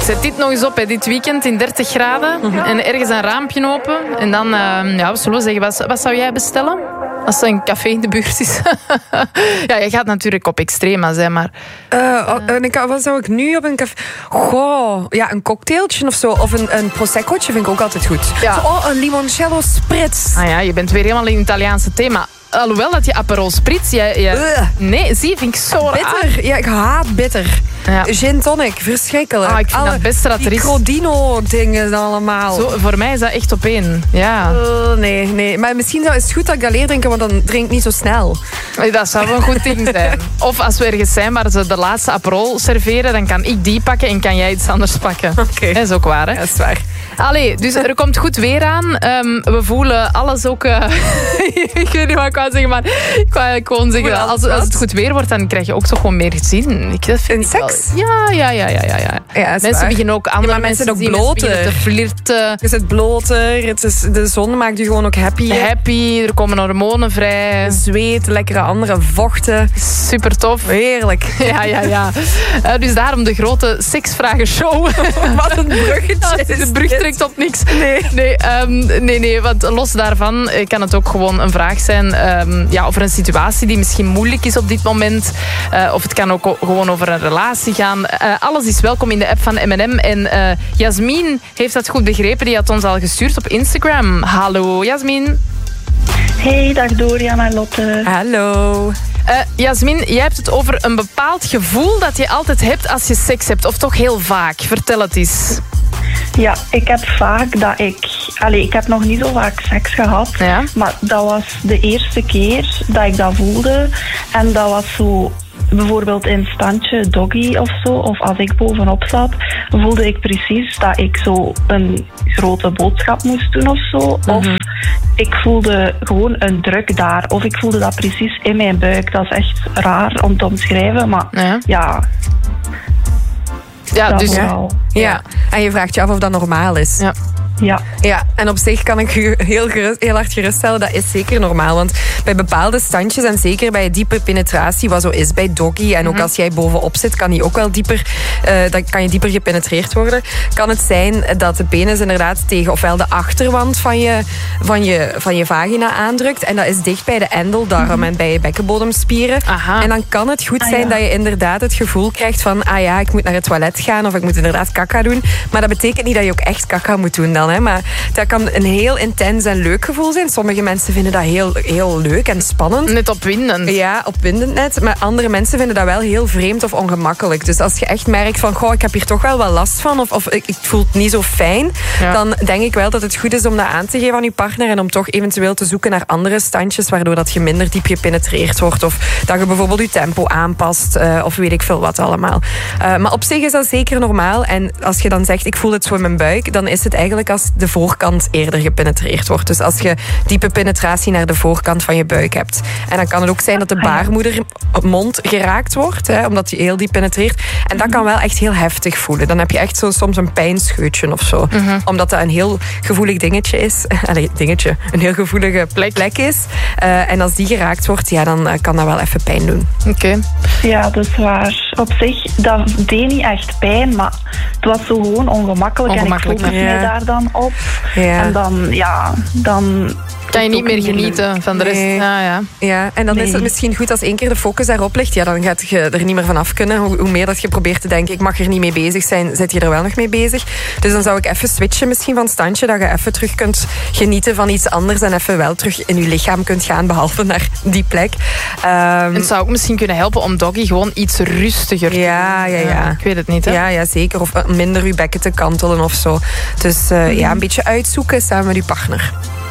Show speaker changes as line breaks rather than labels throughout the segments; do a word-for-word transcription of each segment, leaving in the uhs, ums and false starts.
zet dit nog eens op, hè, dit weekend in dertig graden. Mm-hmm. En ergens een raampje open. En dan, uh, ja, we zullen zeggen, wat, wat zou jij bestellen? Als er een café in de buurt is. Ja, je gaat natuurlijk op extrema zijn, maar...
Uh, uh, wat zou ik nu op een café... Goh, ja, een cocktailtje of zo. Of een, een proseccootje vind ik ook altijd goed.
Ja.
Zo, oh, een limoncello spritz.
Ah ja, je bent weer helemaal in het Italiaanse thema. Alhoewel dat je Aperol Spritz... Je, je... Nee, zie, vind ik zo raar.
Bitter. Ja, ik haat bitter. Ja. Gin tonic, verschrikkelijk.
Ah, ik vind
Alle,
dat best dat er is.
Crodino-dingen allemaal.
Zo, voor mij is dat echt op één. Ja.
Uh, nee, nee. Maar misschien is het goed dat ik dat leer drinken, want dan drink ik niet zo snel.
Dat zou wel een goed ding zijn. Of als we ergens zijn waar ze de laatste Aperol serveren, dan kan ik die pakken en kan jij iets anders pakken.
Oké. Okay.
Dat is ook waar, hè?
Dat is waar.
Allee, dus er komt goed weer aan. Um, we voelen alles ook... Uh, ik weet niet wat ik wou zeggen, maar ik wou gewoon zeggen... Als, als het goed weer wordt, dan krijg je ook toch gewoon meer zin. Ik, dat vind
in seks?
Wel, ja, ja, ja, ja, ja. ja.
ja
mensen
waar.
beginnen ook andere
ja, maar mensen,
mensen
ook bloten.
te flirten.
Je zit bloter. Het is, de zon maakt je gewoon ook happy.
Happy, er komen hormonen vrij.
Zweet, lekkere andere vochten.
Super tof.
Heerlijk.
Ja, ja, ja. Uh, dus daarom de grote seksvragen-show.
Wat een bruggetje.
De brug trekt op niks.
Nee.
Nee, um, nee, nee, want los daarvan kan het ook gewoon een vraag zijn um, ja, over een situatie die misschien moeilijk is op dit moment. Uh, of het kan ook o- gewoon over een relatie gaan. Uh, alles is welkom in de app van M en M. En uh, Jasmin heeft dat goed begrepen. Die had ons al gestuurd op Instagram. Hallo, Jasmin.
Hey, dag Dorian en Lotte.
Hallo.
Uh, Jasmin, jij hebt het over een bepaald gevoel dat je altijd hebt als je seks hebt. Of toch heel vaak. Vertel het eens.
Ja, ik heb vaak dat ik... Allee, ik heb nog niet zo vaak seks gehad.
Ja?
Maar dat was de eerste keer dat ik dat voelde. En dat was zo... Bijvoorbeeld in standje doggy of zo, of als ik bovenop zat, voelde ik precies dat ik zo een grote boodschap moest doen of zo. Mm-hmm. Of ik voelde gewoon een druk daar. Of ik voelde dat precies in mijn buik. Dat is echt raar om te omschrijven, maar ja...
ja. Ja, dus
ja. ja. En je vraagt je af of dat normaal is.
Ja. Ja.
ja, en op zich kan ik je heel, gerust, heel hard geruststellen, dat is zeker normaal. Want bij bepaalde standjes en zeker bij diepe penetratie, wat zo is bij doggy, en ook mm-hmm. als jij bovenop zit, kan die ook wel dieper, uh, dan kan je dieper gepenetreerd worden. Kan het zijn dat de penis inderdaad tegen ofwel de achterwand van je, van je, van je vagina aandrukt. En dat is dicht bij de endeldarm mm-hmm. en bij je bekkenbodemspieren.
Aha.
En dan kan het goed zijn ah, ja. dat je inderdaad het gevoel krijgt van, ah ja, ik moet naar het toilet gaan of ik moet inderdaad kaka doen. Maar dat betekent niet dat je ook echt kaka moet doen dan. Hè? Maar dat kan een heel intens en leuk gevoel zijn. Sommige mensen vinden dat heel, heel leuk en spannend.
Net opwindend.
Ja, opwindend net. Maar andere mensen vinden dat wel heel vreemd of ongemakkelijk. Dus als je echt merkt van, goh, ik heb hier toch wel wat last van, of, of ik, ik voel het niet zo fijn, ja. dan denk ik wel dat het goed is om dat aan te geven aan je partner en om toch eventueel te zoeken naar andere standjes, waardoor dat je minder diep gepenetreerd wordt. Of dat je bijvoorbeeld je tempo aanpast, uh, of weet ik veel wat allemaal. Uh, maar op zich is dat zeker normaal. En als je dan zegt, ik voel het zo in mijn buik, dan is het eigenlijk als de voorkant eerder gepenetreerd wordt. Dus als je diepe penetratie naar de voorkant van je buik hebt. En dan kan het ook zijn dat de baarmoedermond geraakt wordt, hè, omdat die heel diep penetreert. En dat kan wel echt heel heftig voelen. Dan heb je echt zo soms een pijnscheutje of zo. Mm-hmm. Omdat dat een heel gevoelig dingetje is. Allee, dingetje. Een heel gevoelige plek, plek is. Uh, en als die geraakt wordt, ja, dan uh, kan dat wel even pijn doen.
Oké. Okay.
Ja, dat is waar. Op zich, dat deed niet echt pijn, maar het was zo gewoon ongemakkelijk.
ongemakkelijk
en ik focus
ja.
mij daar dan op.
Ja.
En dan, ja, dan...
kan je niet meer genieten leuk. van de rest.
Nee.
Ah, ja.
Ja, en dan nee. is het misschien goed als één keer de focus daarop ligt. Ja, dan gaat je er niet meer van af kunnen. Hoe, hoe meer dat je probeert te denken, ik mag er niet mee bezig zijn, zit je er wel nog mee bezig. Dus dan zou ik even switchen misschien van standje, dat je even terug kunt genieten van iets anders en even wel terug in je lichaam kunt gaan, behalve naar die plek. Um,
het zou ook misschien kunnen helpen om doggy gewoon iets rustiger te
ja, ja, ja, ja.
Ik weet het niet, hè?
Ja, ja, zeker. Of minder je bekken te kantelen of zo. Dus uh, mm-hmm. ja, een beetje uitzoeken samen met je partner.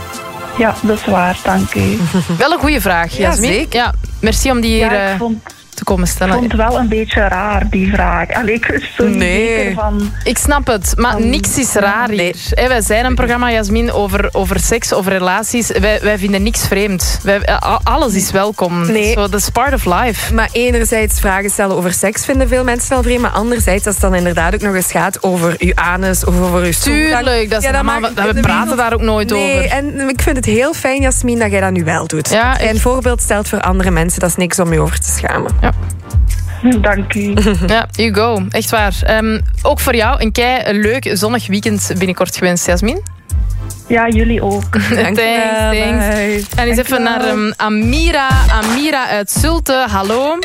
Ja, dat is waar, dank u.
Wel een goede vraag, Jasmin. Ja, zeker. Ja, merci om die hier
ja, ik vond,
te komen stellen.
Ik vond het wel een beetje raar, die vraag. Allee, ik wist zo niet
nee.
zeker van...
Ik snap het, maar um, niks is raar hier. Nee. Hey, wij zijn een programma, Jasmin, over, over seks, over relaties. Wij, wij vinden niks vreemd. Wij, alles is welkom.
Nee.
So, that's part of life.
Maar enerzijds vragen stellen over seks vinden veel mensen wel vreemd. Maar anderzijds, als het dan inderdaad ook nog eens gaat over uw anus of over uw stoel.
Tuurlijk, dat is ja, normaal. We, we praten daar ook nooit
nee,
over.
En ik vind het heel fijn, Jasmin, dat jij dat nu wel doet.
Ja,
dat jij een voorbeeld stelt voor andere mensen. Dat is niks om je over te schamen.
Ja.
Dank u.
Ja, you go. Echt waar. Um, ook voor jou een kei leuk zonnig weekend binnenkort gewenst, Jasmin.
Ja, jullie ook.
Thanks, thanks. En eens even naar um, Amira. Amira uit Zulte. Hallo.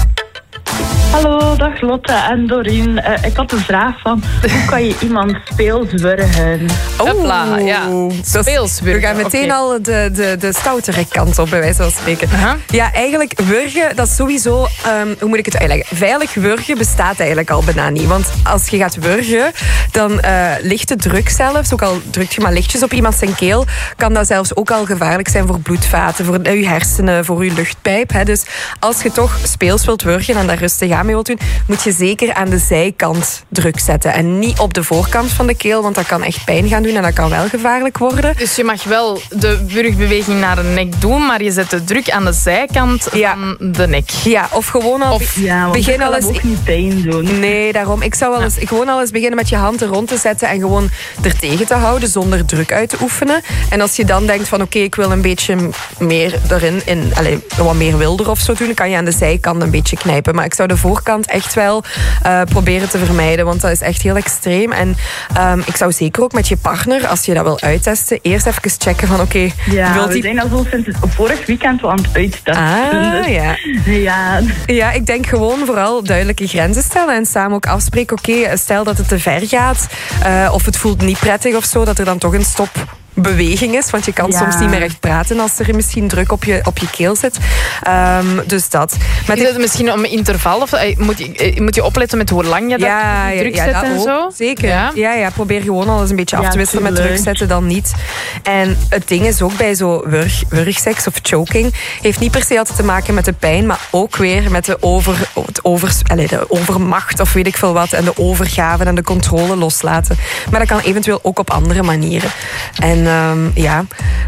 Hallo, dag Lotte en Doreen. Uh, ik had een vraag van, hoe kan je iemand speels wurgen?
Oh, Hopla, ja. Speels wurgen.
We gaan meteen okay. al de, de, de stoutere kant op, bij wijze van spreken. Uh-huh. Ja, eigenlijk wurgen, dat is sowieso, um, hoe moet ik het uitleggen? Veilig wurgen bestaat eigenlijk al bijna niet. Want als je gaat wurgen, dan uh, lichte druk zelfs, ook al drukt je maar lichtjes op iemand zijn keel, kan dat zelfs ook al gevaarlijk zijn voor bloedvaten, voor je hersenen, voor je luchtpijp. Hè. Dus als je toch speels wilt wurgen en daar rustig aan mee wilt doen, moet je zeker aan de zijkant druk zetten. En niet op de voorkant van de keel, want dat kan echt pijn gaan doen en dat kan wel gevaarlijk worden.
Dus je mag wel de wurgbeweging naar de nek doen, maar je zet de druk aan de zijkant ja. van de nek.
Ja, of gewoon al...
Of, ja, begin al eens... ook niet pijn doen.
Nee, daarom. Ik zou wel eens, ja. gewoon al eens beginnen met je hand er rond te zetten en gewoon er tegen te houden, zonder druk uit te oefenen. En als je dan denkt van, oké, okay, ik wil een beetje meer erin, in, allez, wat meer wilder of zo doen, dan kan je aan de zijkant een beetje knijpen. Maar ik zou de voorkant echt wel uh, proberen te vermijden, want dat is echt heel extreem. En um, ik zou zeker ook met je partner, als je dat wil uittesten, eerst even checken van, oké... Okay,
ja, we die... zijn al zo sinds vorig weekend wel aan het uittesten.
Ah, dus, ja.
ja.
Ja, ik denk gewoon vooral duidelijke grenzen stellen en samen ook afspreken, oké, okay, stel dat het te ver gaat, uh, of het voelt niet prettig of zo, dat er dan toch een stop... beweging is, want je kan ja. soms niet meer echt praten als er misschien druk op je, op je keel zit. Um, dus dat.
Maar is het misschien om interval? Of, moet, je, moet je opletten met hoe lang je dat
ja,
druk
ja,
zet
ja,
en
ook,
zo?
Zeker. Ja? Ja, ja, probeer gewoon al eens een beetje ja, af te wisselen met druk zetten dan niet. En het ding is ook bij zo wurg, wurgseks of choking, heeft niet per se altijd te maken met de pijn, maar ook weer met de, over, het over, allez, de overmacht of weet ik veel wat en de overgave en de controle loslaten. Maar dat kan eventueel ook op andere manieren. En Um, ja,